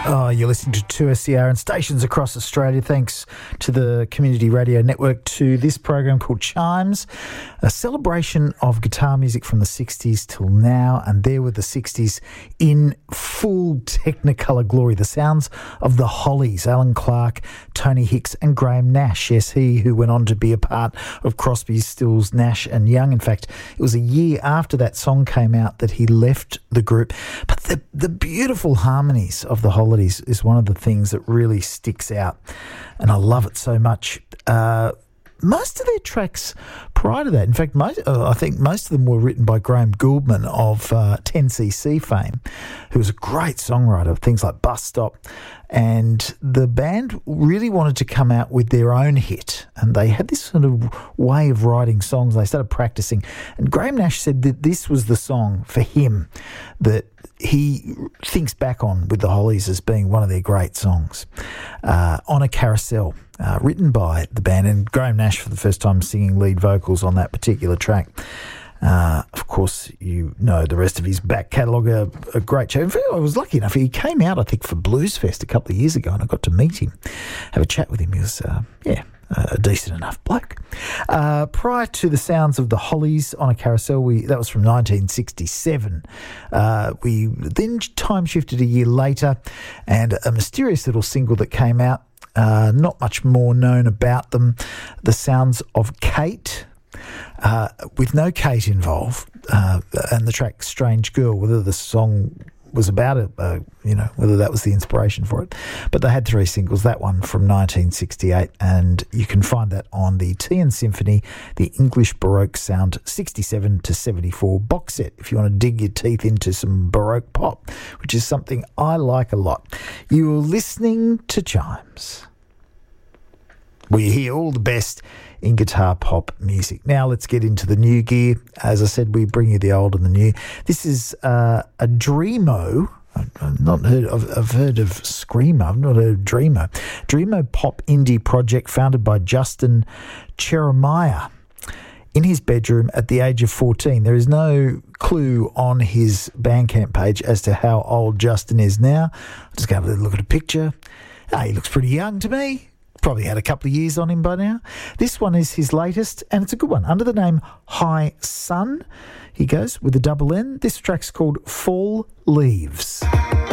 Oh, you're listening to 2SER and stations across Australia. Thanks to the Community Radio Network, to this program called Chimes, a celebration of guitar music from the 60s till now. And there were the 60s in full Technicolor glory. The sounds of the Hollies, Alan Clark, Tony Hicks and Graham Nash. Yes, he who went on to be a part of Crosby, Stills, Nash and Young. In fact, it was a year after that song came out that he left the group. But the beautiful harmonies of the Hollies is one of the things that really sticks out, and I love it so much. Most of their tracks prior to that, in fact, I think most of them were written by Graham Gouldman of 10cc fame, who was a great songwriter of things like Bus Stop. And the band really wanted to come out with their own hit, and they had this sort of way of writing songs. They started practicing, and Graham Nash said that this was the song for him that he thinks back on with the Hollies as being one of their great songs. On a Carousel, written by the band, and Graham Nash for the first time singing lead vocals on that particular track. Of course, you know the rest of his back catalogue, a great show. In fact, I was lucky enough, he came out, I think, for Blues Fest a couple of years ago, and I got to meet him, have a chat with him. He was, a decent enough bloke. Prior to the sounds of the Hollies, On a Carousel, that was from 1967. We then time shifted a year later, and a mysterious little single that came out, not much more known about them, the sounds of Kate, with no Kate involved, and the track Strange Girl, whether the song was about it, whether that was the inspiration for it. But they had 3 singles, that one from 1968, and you can find that on the TN Symphony, the English Baroque Sound 67 to 74 box set, if you want to dig your teeth into some Baroque pop, which is something I like a lot. You're listening to Chimes. We hear all the best in guitar pop music. Now let's get into the new gear. As I said, we bring you the old and the new. This is a Dreamo. I've heard of Screamo. I've not heard of Dreamo. Dreamo pop indie project founded by Justin Cheremiah in his bedroom at the age of 14. There is no clue on his Bandcamp page as to how old Justin is now. I'll just go have a look at a picture. He looks pretty young to me. Probably had a couple of years on him by now. This one is his latest, and it's a good one. Under the name High Sun, he goes with a double N. This track's called Fall Leaves.